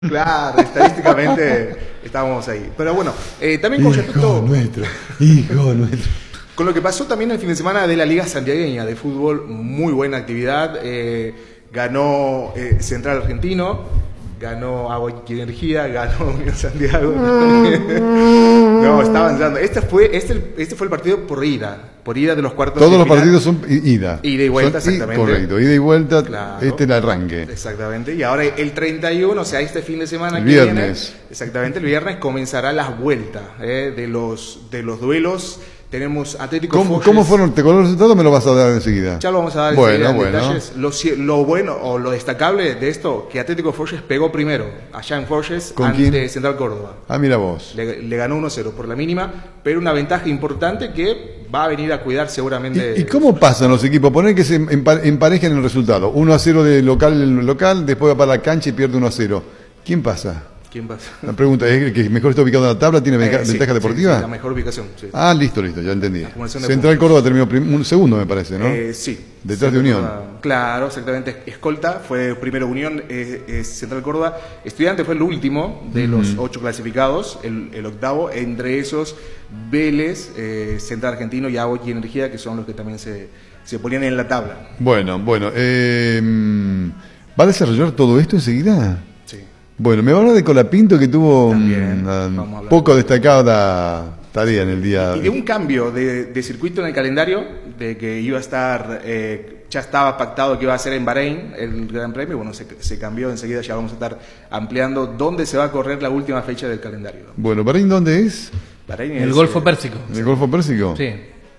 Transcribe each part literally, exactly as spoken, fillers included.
Claro, estadísticamente estábamos ahí. Pero bueno, eh, también con respecto... Hijo nuestro, hijo nuestro. Con lo que pasó también el fin de semana de la Liga Santiagueña de Fútbol, muy buena actividad. Eh, ganó eh, Central Argentino, ganó Agua y Energía, ganó Unión Santiago. No, está avanzando. Este fue, este, este fue el partido por ida, por ida de los cuartos. Todos de los final. partidos son ida. Ida y vuelta, son, exactamente. Correcto, ida y vuelta, Claro. este es el arranque. Exactamente, y ahora el treinta y uno, o sea, este fin de semana El que viernes. viene, exactamente, el viernes comenzará la vuelta eh, de, los, de los duelos. Tenemos Atlético ¿Cómo, Forges. ¿Cómo fueron? ¿Te color el resultado? Me lo vas a dar enseguida. Ya lo vamos a dar Bueno, en bueno. detalles. Lo, ci- lo bueno o lo destacable de esto, que Atlético Forges pegó primero allá en Forges ¿Con ante quién? Central Córdoba. Ah, mira vos. Le, le ganó uno cero por la mínima, pero una ventaja importante que va a venir a cuidar seguramente. ¿Y, y cómo pasan los equipos? Poner que se empa- emparejen el resultado. uno a cero de local en local, después va para la cancha y pierde uno a cero. ¿Quién pasa? ¿Quién pasa? La pregunta es: ¿el que mejor está ubicado en la tabla tiene ventaja, Eh, sí, ventaja sí, deportiva? sí, la mejor ubicación. Sí. Ah, listo, listo, ya entendí. Acumulación de Central puntos. Córdoba terminó prim- un segundo, me parece, ¿no? Eh, sí. Detrás de Central Unión. Córdoba, claro, exactamente. Escolta fue primero Unión, eh, eh, Central Córdoba. Estudiante fue el último de los ocho clasificados, el, el octavo. Entre esos, Vélez, eh, Central Argentino y Agua y Energía, que son los que también se, se ponían en la tabla. Bueno, bueno. Eh, ¿Va a desarrollar todo esto enseguida? Sí. Bueno, me va a hablar de Colapinto, que tuvo También, una vamos a hablar poco de- destacada tarea en el día. Y de un cambio de, de circuito en el calendario, de que iba a estar, eh, ya estaba pactado que iba a ser en Bahrein el Gran Premio, bueno, se, se cambió, enseguida ya vamos a estar ampliando dónde se va a correr la última fecha del calendario. Bueno, ¿Bahrein dónde es? Bahrein El es, Golfo eh, Pérsico. ¿En el Golfo Pérsico? Sí.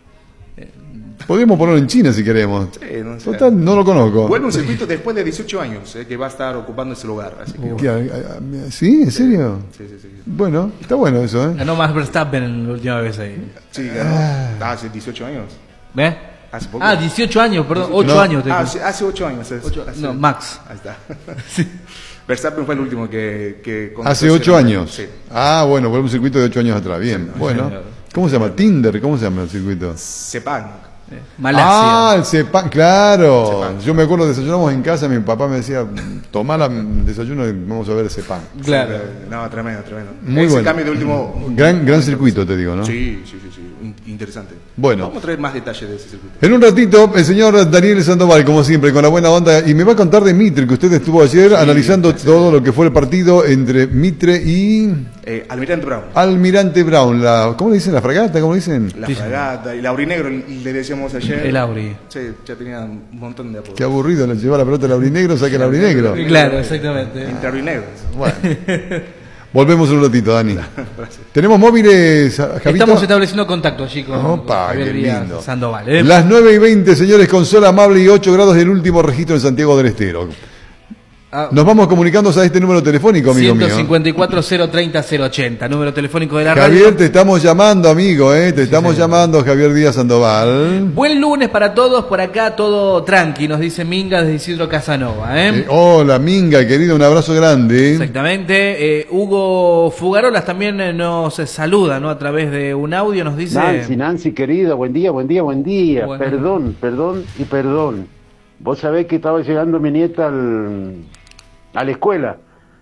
Podríamos ponerlo en China si queremos. Sí, no sé. Total, no lo conozco. Vuelve un circuito después de dieciocho años, eh, que va a estar ocupando ese lugar. Así que, ¿Qué, bueno, a- a- a- ¿Sí? ¿En serio? sí, sí, sí. Bueno, está bueno eso, ¿eh? Ganó más Verstappen en la última vez ahí. Sí, ganó. Ah, hace dieciocho años. ¿Ves? Hace poco. Ah, dieciocho años, perdón. ocho No. años. te Ah, digo. hace, hace ocho años. hace- Ocho- hace- no, Max. Ahí está. Verstappen fue el último que... que Hace conquistó ocho ese- años. Sí. Ah, bueno, vuelve un circuito de ocho años atrás. Bien, bueno. ¿Cómo se llama? Tinder, ¿cómo se llama el circuito? Sepang. Malasia. Ah, el Sepang, claro. Sepang. Yo me acuerdo, desayunamos en casa, mi papá me decía, tomá la- el desayuno y vamos a ver el Sepang. Claro. No, tremendo, tremendo. Muy Ese bueno. cambio de último... Gran, gran circuito, te digo, ¿no? Sí, sí, sí, sí. In- Interesante. Bueno. Vamos a traer más detalles de ese circuito. En un ratito, el señor Daniel Sandoval, como siempre, con la buena onda, y me va a contar de Mitre, que usted estuvo ayer analizando todo lo que fue el partido entre Mitre y Eh, Almirante Brown. Almirante Brown. La, ¿Cómo le dicen? ¿La fragata? ¿Cómo le dicen? La Sí, fragata, el aurinegro, le decíamos ayer. El Auri. Sí, ya tenía un montón de apodos. Qué aburrido, le lleva la pelota al aurinegro, saca el aurinegro. Claro, exactamente. Entre aurinegros. Bueno. Volvemos en un ratito, Dani. ¿Tenemos móviles, Javito? Estamos estableciendo contacto allí con Opa, Javier qué Díaz lindo. Sandoval. ¿eh? Las nueve y veinte, señores, con sol amable y ocho grados del último registro en Santiago del Estero. Ah, Nos vamos comunicando a este número telefónico, amigo mío. ciento cincuenta y cuatro, cero treinta, cero ochenta, número telefónico de la Javier, radio. te estamos llamando, amigo, ¿eh? Te estamos llamando, Javier Díaz Sandoval. Buen lunes para todos, por acá todo tranqui, nos dice Minga desde Isidro Casanova. ¿eh? Eh, hola, Minga, querido, un abrazo grande. Exactamente. Eh, Hugo Fugarolas también eh, nos saluda, ¿no? A través de un audio nos dice... Nancy, Nancy, querida, buen día, buen día, buen día. Bueno. Perdón, perdón y perdón. Vos sabés que estaba llegando mi nieta al, a la escuela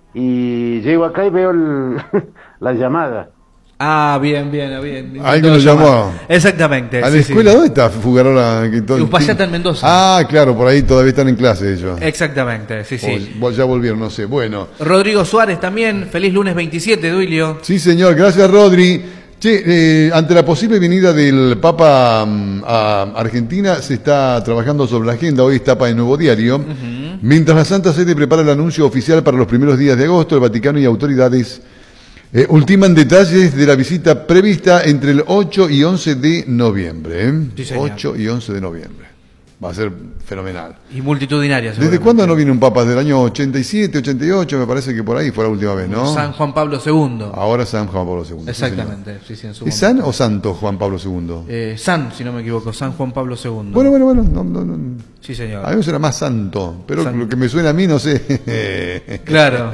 y llego acá y veo el, la llamada. Ah, bien, bien, bien. Alguien lo Intentó llamó. llamar. Exactamente. ¿A la sí, sí. escuela dónde está Fugarola? Que todo- Uspallata en Mendoza. Ah, claro, por ahí todavía están en clase ellos. Exactamente, sí, sí. O ya volvieron, no sé. Bueno. Rodrigo Suárez también, feliz lunes veintisiete, Duilio. Sí, señor, gracias, Rodri. Che, eh, ante la posible venida del Papa mm, a Argentina, se está trabajando sobre la agenda. Hoy es tapa de Nuevo Diario. Mientras la Santa Sede prepara el anuncio oficial para los primeros días de agosto, el Vaticano y autoridades eh, ultiman detalles de la visita prevista entre el ocho y once de noviembre. ¿eh? Sí, señor. ocho y once de noviembre. Va a ser fenomenal. Y multitudinaria. ¿Desde seguramente. cuándo no viene un Papa? ¿Del año ochenta y siete, ochenta y ocho? Me parece que por ahí fue la última vez, ¿no? San Juan Pablo segundo. Ahora San Juan Pablo segundo. sí, Exactamente, sí, sí, en su señor. ¿Es momento. San o Santo Juan Pablo segundo? Eh, San, si no me equivoco, San Juan Pablo segundo. Bueno, bueno, bueno. No, no, no. Sí, señor. A mí me suena más santo, pero San- lo que me suena a mí no sé. Claro.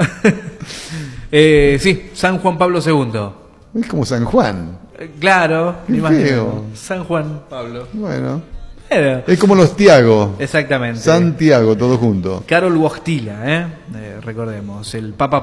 eh, sí, San Juan Pablo segundo. Es como San Juan. Eh, claro, Qué ni más ni feo. menos. San Juan Pablo. Bueno. Bueno, Es como los Tiago. exactamente. Santiago, todo junto. Karol Wojtyla, ¿eh? Eh, recordemos, el Papa